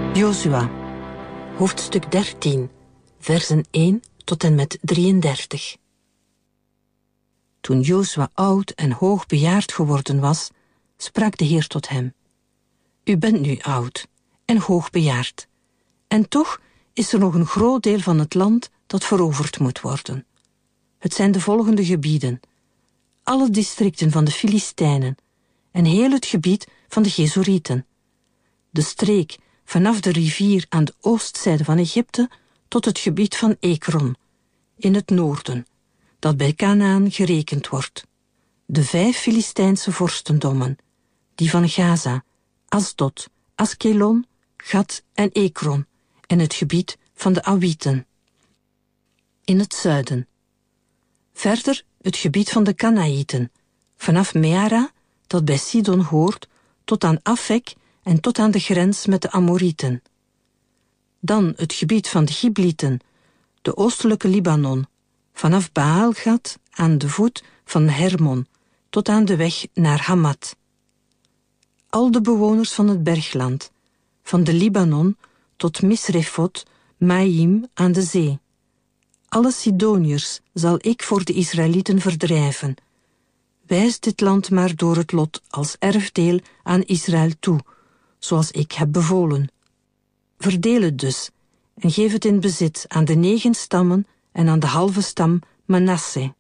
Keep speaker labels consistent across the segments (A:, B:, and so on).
A: Jozua, hoofdstuk 13, versen 1 tot en met 33. Toen Jozua oud en hoogbejaard geworden was, sprak de Heer tot hem: U bent nu oud en hoogbejaard, en toch is er nog een groot deel van het land dat veroverd moet worden. Het zijn de volgende gebieden: alle districten van de Filistijnen en heel het gebied van de Gezorieten, de streek vanaf de rivier aan de oostzijde van Egypte tot het gebied van Ekron, in het noorden, dat bij Kanaan gerekend wordt, de 5 Filistijnse vorstendommen, die van Gaza, Asdod, Askelon, Gat en Ekron, en het gebied van de Awieten, in het zuiden. Verder het gebied van de Kanaïten, vanaf Meara, dat bij Sidon hoort, tot aan Afek en tot aan de grens met de Amorieten. Dan het gebied van de Giblieten, de oostelijke Libanon, vanaf Baalgat aan de voet van Hermon, tot aan de weg naar Hamat. Al de bewoners van het bergland, van de Libanon tot Misrefot, Maïm aan de zee. Alle Sidoniërs zal ik voor de Israëlieten verdrijven. Wijs dit land maar door het lot als erfdeel aan Israël toe, zoals ik heb bevolen. Verdeel het dus en geef het in bezit aan de 9 stammen en aan de halve stam Manasse.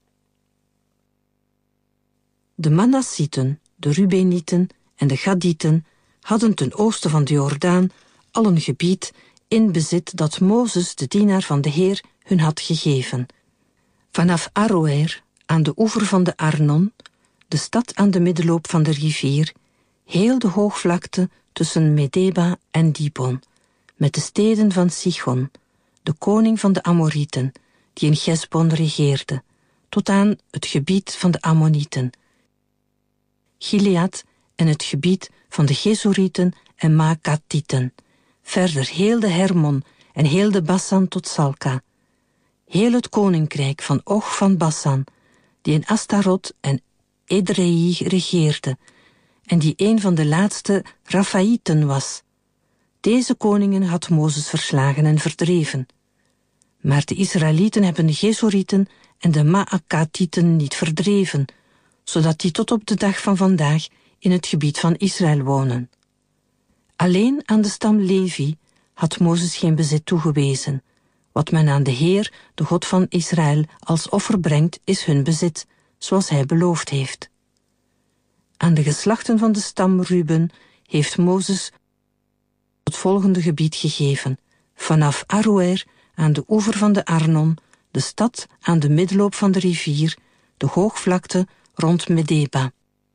A: De Manassieten, de Rubenieten en de Gadieten hadden ten oosten van de Jordaan al een gebied in bezit dat Mozes, de dienaar van de Heer, hun had gegeven. Vanaf Aroer, aan de oever van de Arnon, de stad aan de middenloop van de rivier, heel de hoogvlakte tussen Medeba en Dibon, met de steden van Sichon, de koning van de Amorieten, die in Gesbon regeerde, tot aan het gebied van de Ammonieten, Gilead en het gebied van de Gezorieten en Maakatieten, verder heel de Hermon en heel de Bassan tot Salka, heel het koninkrijk van Og van Bassan, die in Astarot en Edrei regeerde, en die een van de laatste Rafaïten was. Deze koningen had Mozes verslagen en verdreven. Maar de Israëlieten hebben de Gezorieten en de Maakatieten niet verdreven, zodat die tot op de dag van vandaag in het gebied van Israël wonen. Alleen aan de stam Levi had Mozes geen bezit toegewezen. Wat men aan de Heer, de God van Israël, als offer brengt, is hun bezit, zoals hij beloofd heeft. Aan de geslachten van de stam Ruben heeft Mozes het volgende gebied gegeven: vanaf Aroer aan de oever van de Arnon, de stad aan de middenloop van de rivier, de hoogvlakte rond Medeba,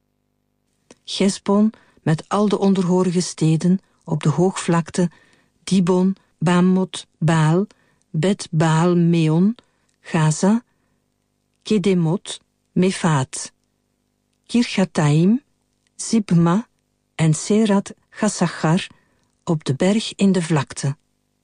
A: Gesbon met al de onderhorige steden op de hoogvlakte, Dibon, Bamot, Baal, Bet Baal Meon, Gaza, Kedemot, Mefaat, Kirchataim, Sibma en Serat Gassachar op de berg in de vlakte.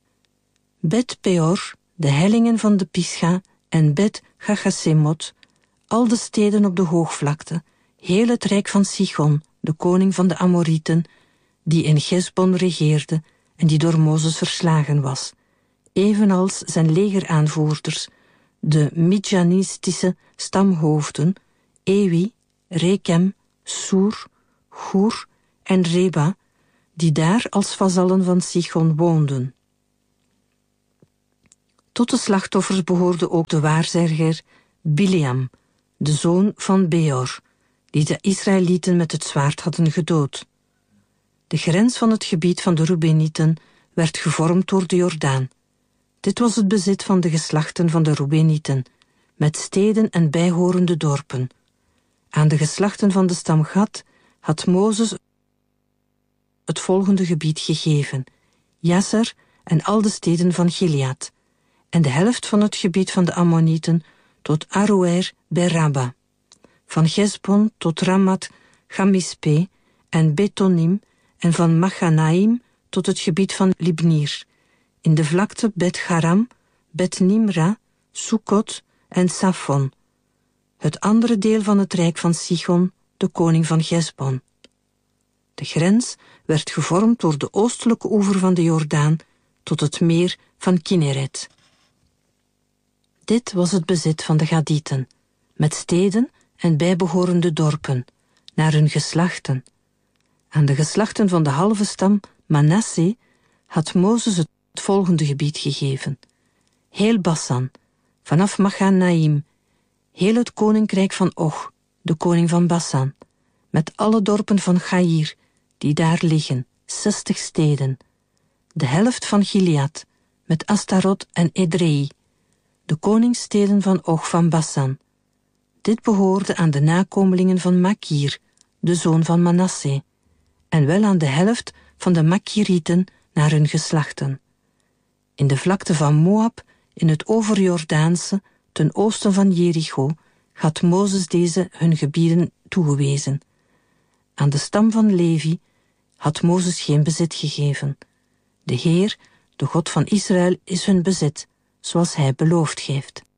A: Bet Peor, de hellingen van de Pisga en Bet Chagasemot, al de steden op de hoogvlakte, heel het rijk van Sichon, de koning van de Amorieten, die in Gesbon regeerde en die door Mozes verslagen was, evenals zijn legeraanvoerders, de Midjanistische stamhoofden, Ewi, Rekem, Soer, Goer en Reba, die daar als vazallen van Sichon woonden. Tot de slachtoffers behoorde ook de waarzegger Bileam, de zoon van Beor, die de Israëlieten met het zwaard hadden gedood. De grens van het gebied van de Rubenieten werd gevormd door de Jordaan. Dit was het bezit van de geslachten van de Rubenieten, met steden en bijhorende dorpen. Aan de geslachten van de stam Gad had Mozes het volgende gebied gegeven: Jasser en al de steden van Gilead, en de helft van het gebied van de Ammonieten tot Aroer bij Rabba, van Gesbon tot Ramat Gamispe en Betonim, en van Machanaim tot het gebied van Libnir, in de vlakte Bet-Garam, Bet-Nimra, Sukkot en Safon, het andere deel van het rijk van Sichon, de koning van Gesbon. De grens werd gevormd door de oostelijke oever van de Jordaan tot het meer van Kinneret. Dit was het bezit van de Gadieten, met steden en bijbehorende dorpen, naar hun geslachten. Aan de geslachten van de halve stam Manasse had Mozes het volgende gebied gegeven. Heel Bassan, vanaf Machanaim, heel het koninkrijk van Och, de koning van Bassan, met alle dorpen van Jair, die daar liggen, 60 steden. De helft van Gilead, met Astarot en Edrei, de koningssteden van Och van Bassan. Dit behoorde aan de nakomelingen van Makir, de zoon van Manasse, en wel aan de helft van de Makirieten naar hun geslachten. In de vlakte van Moab, in het overjordaanse, ten oosten van Jericho, had Mozes deze hun gebieden toegewezen. Aan de stam van Levi had Mozes geen bezit gegeven. De Heer, de God van Israël, is hun bezit, zoals hij beloofd heeft.